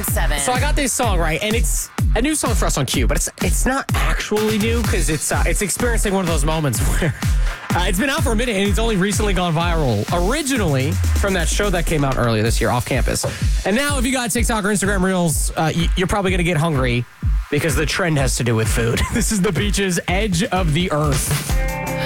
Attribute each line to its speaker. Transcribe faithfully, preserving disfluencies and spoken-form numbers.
Speaker 1: point seven.
Speaker 2: So I got this song, right? And it's a new song for us on Q, but it's it's not actually new because it's uh, it's experiencing one of those moments where uh, it's been out for a minute and it's only recently gone viral. Originally from that show that came out earlier this year, Off Campus. And now if you got TikTok or Instagram Reels, uh, y- you're probably going to get hungry because the trend has to do with food. This is The Beach's Edge of the Earth.